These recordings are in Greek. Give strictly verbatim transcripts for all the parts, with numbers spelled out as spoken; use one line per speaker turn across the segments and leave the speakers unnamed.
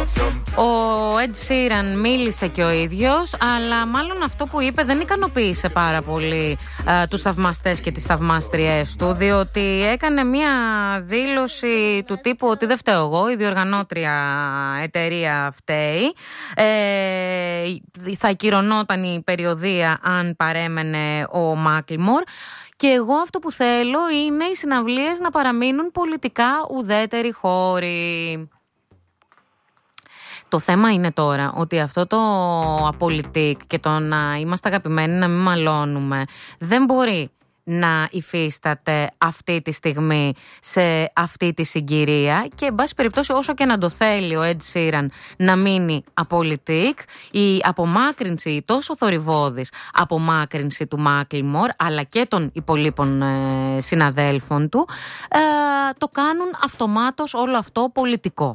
Ο Ed Sheeran μίλησε και ο ίδιος, αλλά μάλλον αυτό που είπε δεν ικανοποίησε πάρα πολύ α, τους θαυμαστές και τις θαυμάστριές του, διότι έκανε μια δήλωση του τύπου ότι δεν φταίω εγώ, η διοργανώτρια εταιρεία φταίει, ε, θα ακυρωνόταν η περιοδεία αν παρέμενε ο Μάκλιμορ. Και εγώ αυτό που θέλω είναι οι συναυλίες να παραμείνουν πολιτικά ουδέτεροι χώροι. Το θέμα είναι τώρα ότι αυτό το απολυτικ και το να είμαστε αγαπημένοι να μην μαλώνουμε δεν μπορεί να υφίσταται αυτή τη στιγμή σε αυτή τη συγκυρία και εν πάση περιπτώσει όσο και να το θέλει ο Ed Sheeran να μείνει απολυτικ, η απομάκρυνση, η τόσο θορυβώδης απομάκρυνση του Macklemore αλλά και των υπολείπων ε, συναδέλφων του ε, το κάνουν αυτομάτως όλο αυτό πολιτικό.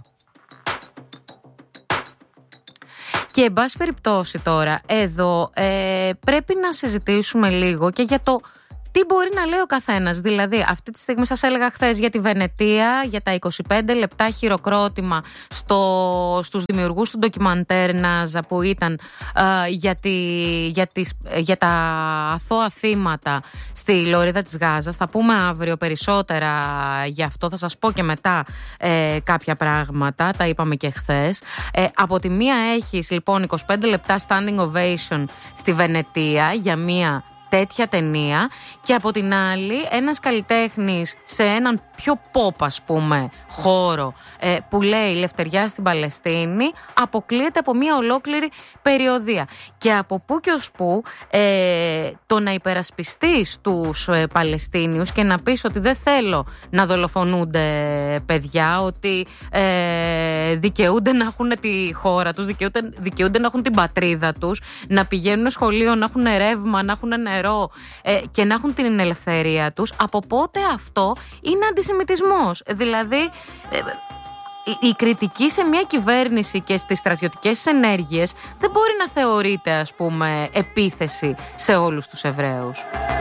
Και εν πάση περιπτώσει τώρα εδώ ε, πρέπει να συζητήσουμε λίγο και για το τι μπορεί να λέει ο καθένας. Δηλαδή, αυτή τη στιγμή σας έλεγα χθες για τη Βενετία, για τα είκοσι πέντε λεπτά χειροκρότημα στο, στους δημιουργούς του ντοκιμαντέρ Νάζα που ήταν ε, για, τη, για, τις, για τα αθώα θύματα στη Λωρίδα της Γάζας. Θα πούμε αύριο περισσότερα γι' αυτό, θα σας πω και μετά ε, κάποια πράγματα, τα είπαμε και χθες. Ε, από τη μία έχεις λοιπόν είκοσι πέντε λεπτά standing ovation στη Βενετία για μία τέτοια ταινία και από την άλλη ένας καλλιτέχνης σε έναν πιο pop ας πούμε χώρο ε, που λέει Λευτεριά στην Παλαιστίνη αποκλείεται από μια ολόκληρη περιοδία και από πού και ως πού ε, το να υπερασπιστείς τους ε, Παλαιστίνιους και να πεις ότι δεν θέλω να δολοφονούνται παιδιά, ότι ε, δικαιούνται να έχουν τη χώρα τους, δικαιούνται, δικαιούνται να έχουν την πατρίδα τους, να πηγαίνουν σχολείο, να έχουν ρεύμα, να έχουν νερό ε, και να έχουν την ελευθερία τους. Από πότε αυτό είναι αντισημιτισμός? Δηλαδή ε, η, η κριτική σε μια κυβέρνηση και στις στρατιωτικές ενέργειες δεν μπορεί να θεωρείται ας πούμε επίθεση σε όλους τους Εβραίους.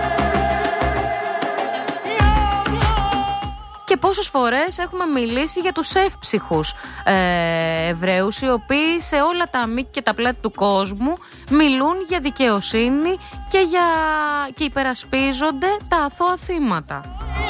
Και πόσες φορές έχουμε μιλήσει για τους εύψυχους ε, Εβραίους οι οποίοι σε όλα τα μήκη και τα πλάτη του κόσμου μιλούν για δικαιοσύνη και, για, και υπερασπίζονται τα αθώα θύματα.